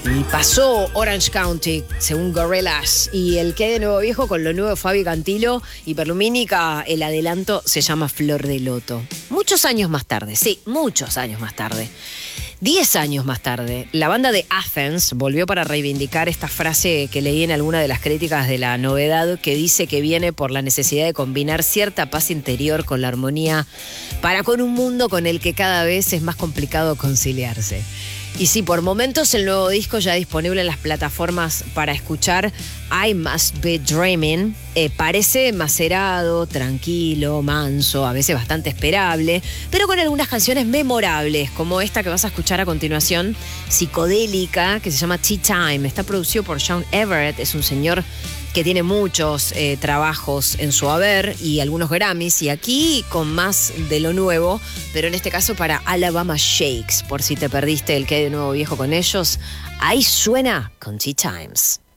Y pasó Orange County, según Gorillaz, y el que hay de nuevo viejo con lo nuevo de Fabi Cantilo y Perlumínica, el adelanto se llama Flor de Loto. Muchos años más tarde, sí, muchos años más tarde. 10 años más tarde, la banda de Athens volvió para reivindicar esta frase que leí en alguna de las críticas de La Novedad, que dice que viene por la necesidad de combinar cierta paz interior con la armonía para con un mundo con el que cada vez es más complicado conciliarse. Y sí, por momentos el nuevo disco ya disponible en las plataformas para escuchar, I Must Be Dreaming, parece macerado, tranquilo, manso, a veces bastante esperable, pero con algunas canciones memorables, como esta que vas a escuchar a continuación, psicodélica, que se llama Tea Time. Está producido por Sean Everett, es un señor que tiene muchos trabajos en su haber y algunos Grammys, y aquí con más de lo nuevo, pero en este caso para Alabama Shakes, por si te perdiste el que hay de nuevo viejo con ellos, ahí suena con Tea Times.